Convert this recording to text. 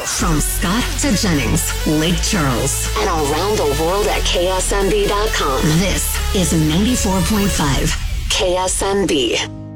From Scott to Jennings, Lake Charles, and around the world at KSNB.com. This is 94.5 KSNB.